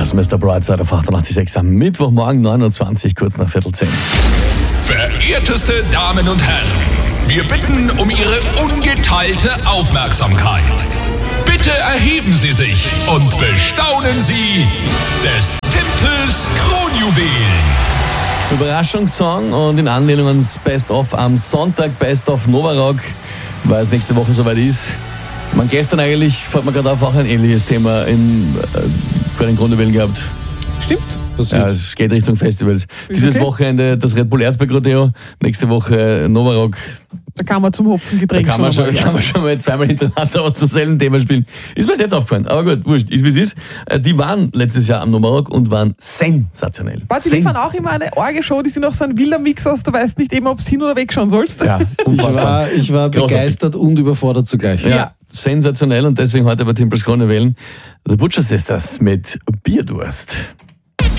Das Mr. Brightside auf 88.6 am Mittwochmorgen 29, kurz nach 9:10. Verehrteste Damen und Herren, wir bitten um Ihre ungeteilte Aufmerksamkeit. Bitte erheben Sie sich und bestaunen Sie des Tempels Kronjuwelen. Überraschungssong und in Anlehnung ans Best-of am Sonntag, Best-of Novarock, weil es nächste Woche soweit ist. Gestern eigentlich, fällt mir gerade auf, auch ein ähnliches Thema bei den Kronjuwelen gehabt. Stimmt. Ja, es geht Richtung Festivals. Dieses Wochenende das Red Bull Erzberg Rodeo, nächste Woche Novarock. Da kann man zum Hopfengetränk Da kann man schon mal zweimal hintereinander was zum selben Thema spielen. Ist mir jetzt aufgefallen, aber gut, wurscht, ist wie es ist. Die waren letztes Jahr am Novarock und waren sensationell. Die liefern auch immer eine Orgel-Show, die sind auch so ein wilder Mix aus, du weißt nicht eben, ob du hin oder wegschauen sollst. Ja, ich war begeistert und überfordert zugleich. Ja, sensationell und deswegen heute bei Tempels Kronjuwelen The Butcher Sisters mit Bierdurst.